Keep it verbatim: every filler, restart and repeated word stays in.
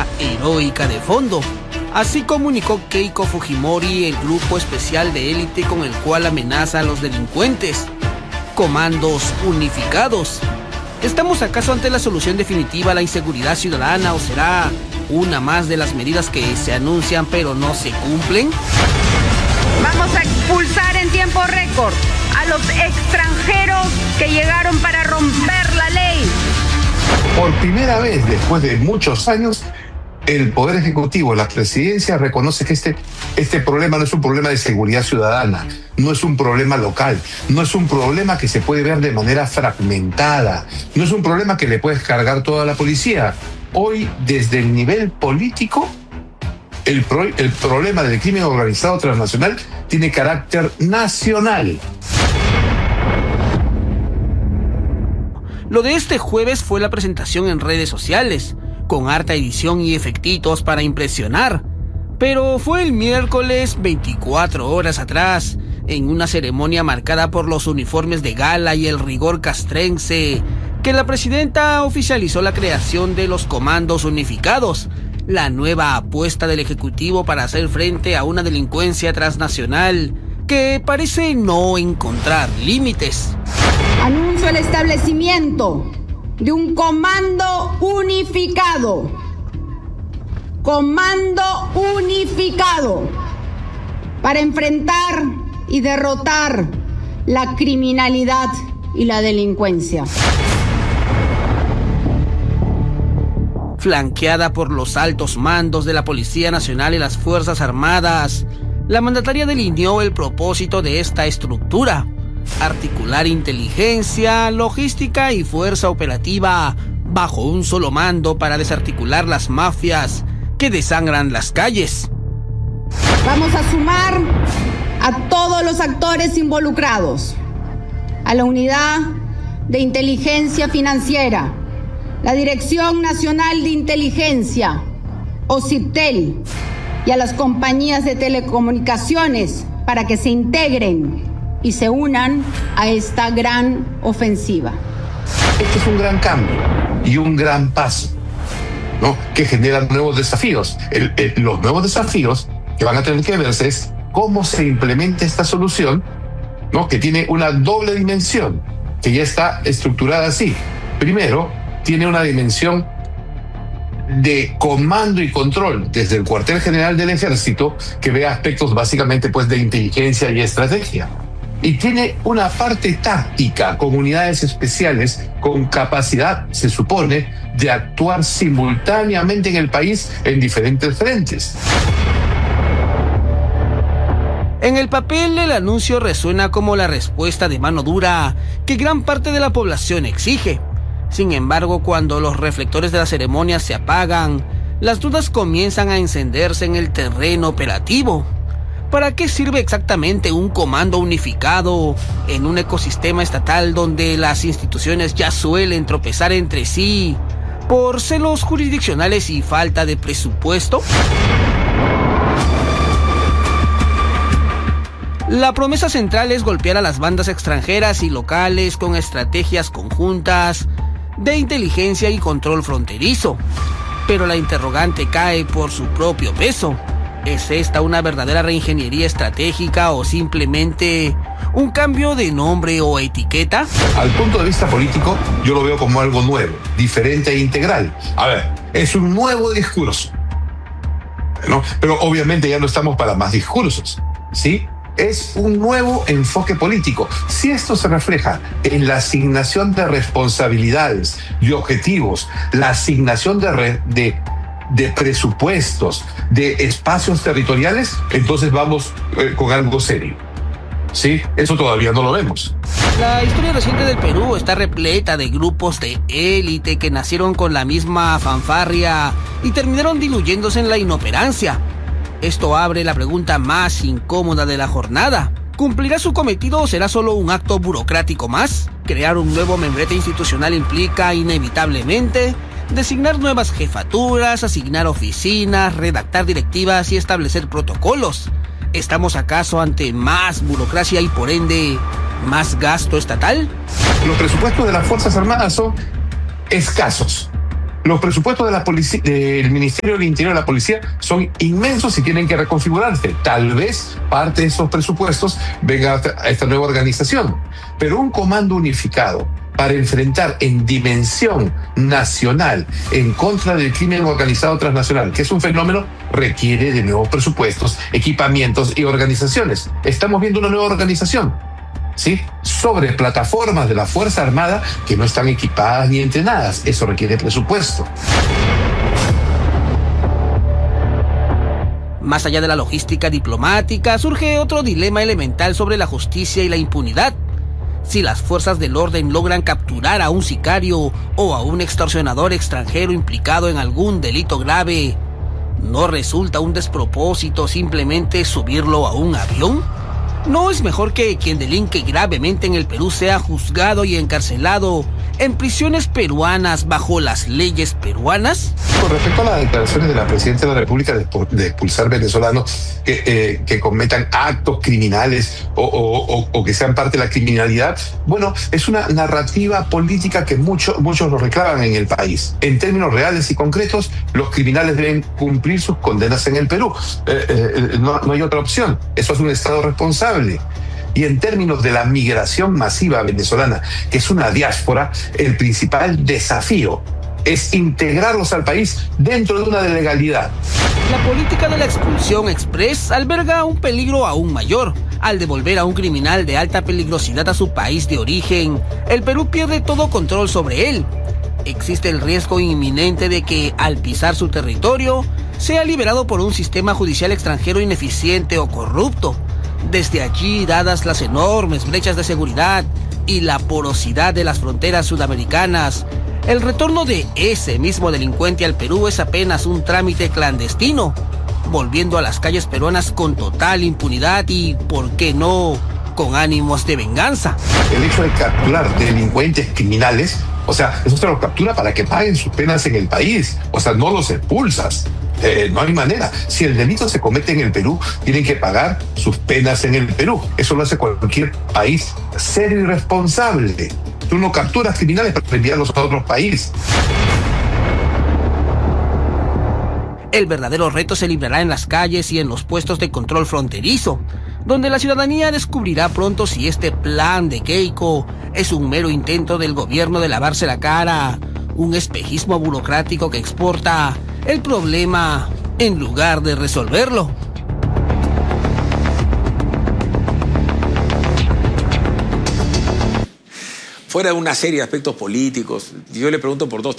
tarea heroica de fondo. Así comunicó Keiko Fujimori el grupo especial de élite con el cual amenaza a los delincuentes. Comandos unificados. ¿Estamos acaso ante la solución definitiva a la inseguridad ciudadana o será una más de las medidas que se anuncian pero no se cumplen? Vamos a expulsar en tiempo récord a los extranjeros que llegaron para romper la ley. Por primera vez después de muchos años, el Poder Ejecutivo, la Presidencia, reconoce que este, este problema no es un problema de seguridad ciudadana, no es un problema local, no es un problema que se puede ver de manera fragmentada, no es un problema que le puedes cargar toda la policía. Hoy, desde el nivel político, el, pro, el problema del crimen organizado transnacional tiene carácter nacional. Lo de este jueves fue la presentación en redes sociales, con harta edición y efectitos para impresionar. Pero fue el miércoles, veinticuatro horas atrás, en una ceremonia marcada por los uniformes de gala y el rigor castrense, que la presidenta oficializó la creación de los comandos unificados, la nueva apuesta del Ejecutivo para hacer frente a una delincuencia transnacional que parece no encontrar límites. Anuncio el establecimiento de un comando unificado. Comando unificado para enfrentar y derrotar la criminalidad y la delincuencia. Flanqueada por los altos mandos de la Policía Nacional y las Fuerzas Armadas, la mandataria delineó el propósito de esta estructura: articular inteligencia, logística y fuerza operativa bajo un solo mando para desarticular las mafias que desangran las calles. Vamos a sumar a todos los actores involucrados, a la Unidad de Inteligencia Financiera, la Dirección Nacional de Inteligencia, OCIPTEL, y a las compañías de telecomunicaciones para que se integren y se unan a esta gran ofensiva. Este es un gran cambio y un gran paso, ¿no?, que generan nuevos desafíos. El, el, los nuevos desafíos que van a tener que verse es cómo se implementa esta solución, ¿no?, que tiene una doble dimensión, que ya está estructurada así. Primero, tiene una dimensión de comando y control desde el cuartel general del Ejército, que ve aspectos básicamente pues de inteligencia y estrategia. Y tiene una parte táctica con unidades especiales con capacidad, se supone, de actuar simultáneamente en el país en diferentes frentes. En el papel, el anuncio resuena como la respuesta de mano dura que gran parte de la población exige. Sin embargo, cuando los reflectores de la ceremonia se apagan, las dudas comienzan a encenderse en el terreno operativo. ¿Para qué sirve exactamente un comando unificado en un ecosistema estatal donde las instituciones ya suelen tropezar entre sí por celos jurisdiccionales y falta de presupuesto? La promesa central es golpear a las bandas extranjeras y locales con estrategias conjuntas de inteligencia y control fronterizo. Pero la interrogante cae por su propio peso. ¿Es esta una verdadera reingeniería estratégica o simplemente un cambio de nombre o etiqueta? Al punto de vista político, yo lo veo como algo nuevo, diferente e integral. A ver, es un nuevo discurso, ¿no? Pero obviamente ya no estamos para más discursos, ¿sí? Es un nuevo enfoque político. Si esto se refleja en la asignación de responsabilidades y objetivos, la asignación de, re, de, de presupuestos, de espacios territoriales, entonces vamos eh, con algo serio. ¿Sí? Eso todavía no lo vemos. La historia reciente del Perú está repleta de grupos de élite que nacieron con la misma fanfarria y terminaron diluyéndose en la inoperancia. Esto abre la pregunta más incómoda de la jornada. ¿Cumplirá su cometido o será solo un acto burocrático más? Crear un nuevo membrete institucional implica inevitablemente designar nuevas jefaturas, asignar oficinas, redactar directivas y establecer protocolos. ¿Estamos acaso ante más burocracia y por ende más gasto estatal? Los presupuestos de las Fuerzas Armadas son escasos, Los presupuestos de la policía, del Ministerio del Interior y la Policía son inmensos y tienen que reconfigurarse. Tal vez parte de esos presupuestos venga a esta nueva organización. Pero un comando unificado para enfrentar en dimensión nacional en contra del crimen organizado transnacional, que es un fenómeno, requiere de nuevos presupuestos, equipamientos y organizaciones. Estamos viendo una nueva organización, ¿sí?, sobre plataformas de la Fuerza Armada que no están equipadas ni entrenadas. Eso requiere presupuesto. Más allá de la logística diplomática, surge otro dilema elemental sobre la justicia y la impunidad. Si las fuerzas del orden logran capturar a un sicario o a un extorsionador extranjero implicado en algún delito grave, ¿no resulta un despropósito simplemente subirlo a un avión? ¿No es mejor que quien delinque gravemente en el Perú sea juzgado y encarcelado en prisiones peruanas bajo las leyes peruanas? Con respecto a las declaraciones de la Presidenta de la República de, de expulsar venezolanos que, eh, que cometan actos criminales o, o, o, o que sean parte de la criminalidad, bueno, es una narrativa política que mucho, muchos lo reclaman en el país. En términos reales y concretos, los criminales deben cumplir sus condenas en el Perú. Eh, eh, no, no hay otra opción. Eso es un Estado responsable. Y en términos de la migración masiva venezolana, que es una diáspora, el principal desafío es integrarlos al país dentro de una legalidad. La política de la expulsión express alberga un peligro aún mayor. Al devolver a un criminal de alta peligrosidad a su país de origen, el Perú pierde todo control sobre él. Existe el riesgo inminente de que, al pisar su territorio, sea liberado por un sistema judicial extranjero ineficiente o corrupto. Desde allí, dadas las enormes brechas de seguridad y la porosidad de las fronteras sudamericanas, el retorno de ese mismo delincuente al Perú es apenas un trámite clandestino, volviendo a las calles peruanas con total impunidad y, ¿por qué no?, con ánimos de venganza. El hecho de capturar delincuentes criminales, o sea, eso se los captura para que paguen sus penas en el país, o sea, no los expulsas. Eh, no hay manera. Si el delito se comete en el Perú, tienen que pagar sus penas en el Perú. Eso lo hace cualquier país serio y responsable. Tú no capturas criminales para enviarlos a otros países. El verdadero reto se librará en las calles y en los puestos de control fronterizo, donde la ciudadanía descubrirá pronto si este plan de Keiko es un mero intento del gobierno de lavarse la cara, un espejismo burocrático que exporta el problema en lugar de resolverlo. Fuera de una serie de aspectos políticos, yo le pregunto por dos temas.